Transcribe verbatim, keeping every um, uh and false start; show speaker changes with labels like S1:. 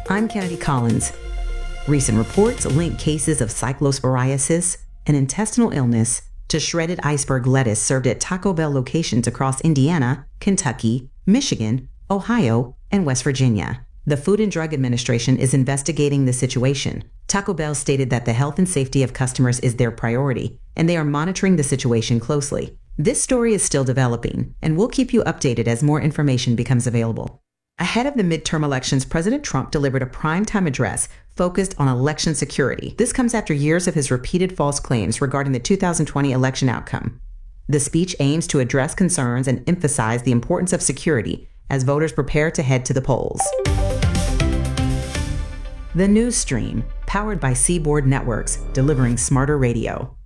S1: I'm Kennedy Collins. Recent reports link cases of cyclosporiasis, an intestinal illness, to shredded iceberg lettuce served at Taco Bell locations across Indiana, Kentucky, Michigan, Ohio, and West Virginia. The Food and Drug Administration is investigating the situation. Taco Bell stated that the health and safety of customers is their priority, and they are monitoring the situation closely. This story is still developing, and we'll keep you updated as more information becomes available. Ahead of the midterm elections, President Trump delivered a primetime address focused on election security. This comes after years of his repeated false claims regarding the two thousand twenty election outcome. The speech aims to address concerns and emphasize the importance of security as voters prepare to head to the polls. The News Stream, powered by Seaboard Networks, delivering smarter radio.